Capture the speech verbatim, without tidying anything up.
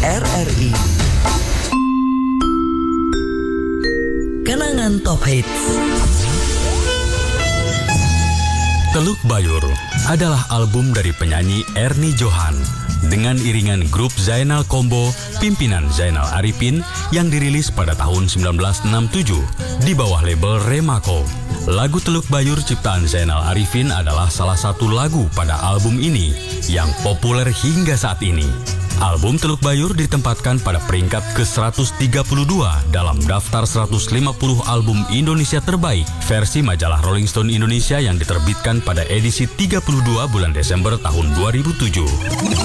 R R I. Kenangan Top Hits. Teluk Bayur adalah album dari penyanyi Ernie Johan dengan iringan grup Zainal Combo pimpinan Zainal Arifin yang dirilis pada tahun sembilan belas enam puluh tujuh di bawah label Remako. Lagu Teluk Bayur ciptaan Zainal Arifin adalah salah satu lagu pada album ini yang populer hingga saat ini. Album Teluk Bayur ditempatkan pada peringkat ke seratus tiga puluh dua dalam daftar seratus lima puluh album Indonesia terbaik versi majalah Rolling Stone Indonesia yang diterbitkan pada edisi tiga puluh dua bulan Desember tahun dua ribu tujuh.